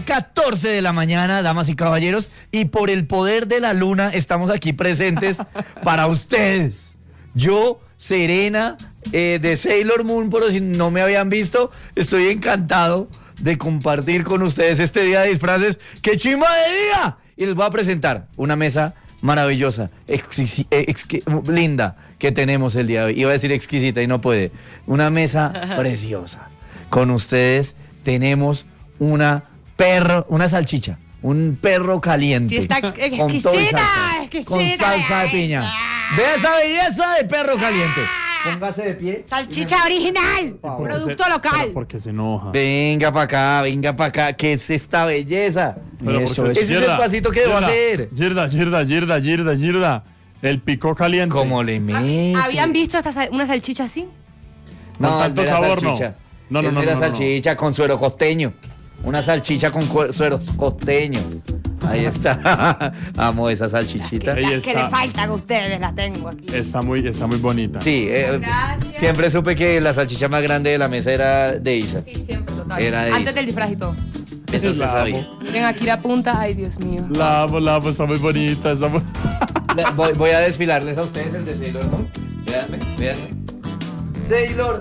14 de la mañana, damas y caballeros, y por el poder de la luna estamos aquí presentes para ustedes. Yo, Serena, de Sailor Moon, por si no me habían visto, estoy encantado de compartir con ustedes este día de disfraces. ¡Qué chimba de día! Y les voy a presentar una mesa maravillosa, linda, que tenemos el día de hoy. Iba a decir exquisita y no puede. Una mesa preciosa. Con ustedes tenemos una salchicha, un perro caliente. Sí, está exquisita, exquisita. Con salsa de piña. Vea esa belleza de perro caliente. Póngase de pie. Salchicha original, producto local. Porque se enoja. Venga para acá. ¿Qué es esta belleza? Eso, ese es el pasito que debo hacer. Girda. El pico caliente. ¿Cómo le mete? ¿Habían visto una salchicha así? Con tanto es de la sabor, salchicha. no. Es de la salchicha con suero costeño. Una salchicha con suero costeño. Ahí está. Amo esa salchichita. Que le faltan a ustedes, la tengo aquí. Está muy bonita. Sí, siempre supe que la salchicha más grande de la mesa era de Isa. Sí, siempre, total. Era de Antes Isa. del disfraz y todo. Eso se sabía. Miren aquí la punta, ay Dios mío. La amo, está muy bonita. Voy a desfilarles a ustedes el de Sailor Moon. Véanme. Sailor